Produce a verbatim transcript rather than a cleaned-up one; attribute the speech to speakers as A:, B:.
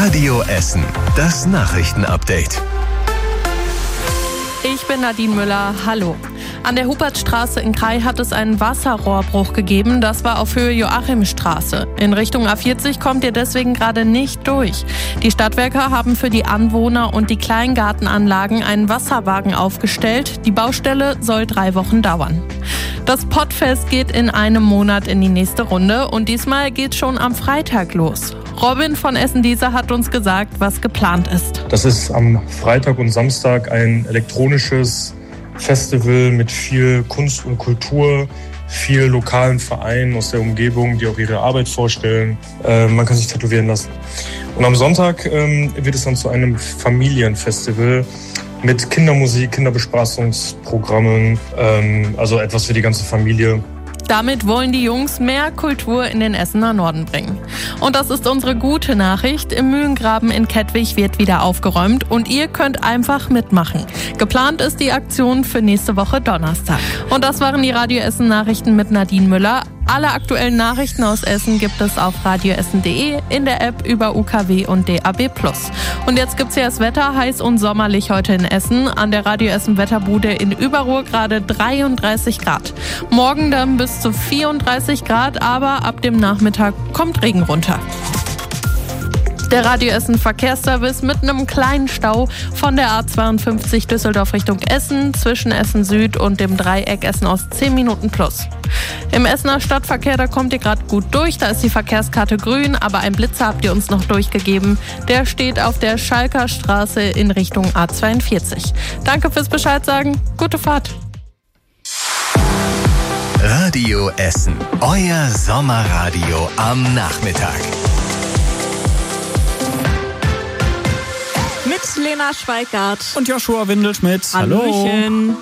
A: Radio Essen, das Nachrichtenupdate.
B: Ich bin Nadine Müller, hallo. An der Hubertstraße in Krai hat es einen Wasserrohrbruch gegeben, das war auf Höhe Joachimstraße. In Richtung A vierzig kommt ihr deswegen gerade nicht durch. Die Stadtwerke haben für die Anwohner und die Kleingartenanlagen einen Wasserwagen aufgestellt. Die Baustelle soll drei Wochen dauern. Das Pottfest geht in einem Monat in die nächste Runde und diesmal geht schon am Freitag los. Robin von Essen-Diese hat uns gesagt, was geplant ist.
C: Das ist am Freitag und Samstag ein elektronisches Festival mit viel Kunst und Kultur, viel lokalen Vereinen aus der Umgebung, die auch ihre Arbeit vorstellen. Äh, man kann sich tätowieren lassen. Und am Sonntag ähm, wird es dann zu einem Familienfestival mit Kindermusik, Kinderbespaßungsprogrammen, ähm, also etwas für die ganze Familie.
B: Damit wollen die Jungs mehr Kultur in den Essener Norden bringen. Und das ist unsere gute Nachricht. Im Mühlengraben in Kettwig wird wieder aufgeräumt und ihr könnt einfach mitmachen. Geplant ist die Aktion für nächste Woche Donnerstag. Und das waren die Radio Essen Nachrichten mit Nadine Müller. Alle aktuellen Nachrichten aus Essen gibt es auf radioessen punkt de, in der App über U K W und D A B plus. Und jetzt gibt's hier das Wetter, heiß und sommerlich heute in Essen. An der Radio Essen Wetterbude in Überruhr gerade dreiunddreißig Grad. Morgen dann bis zu vierunddreißig Grad, aber ab dem Nachmittag kommt Regen runter. Der Radio Essen Verkehrsservice mit einem kleinen Stau von der A zweiundfünfzig Düsseldorf Richtung Essen zwischen Essen Süd und dem Dreieck Essen Ost zehn Minuten plus. Im Essener Stadtverkehr, da kommt ihr gerade gut durch, da ist die Verkehrskarte grün, aber ein Blitzer habt ihr uns noch durchgegeben. Der steht auf der Schalker Straße in Richtung A zweiundvierzig. Danke fürs Bescheid sagen, gute Fahrt.
A: Radio Essen, euer Sommerradio am Nachmittag.
D: Mit Lena Schweigart
E: und Joshua Windelschmidt.
D: Hallöchen.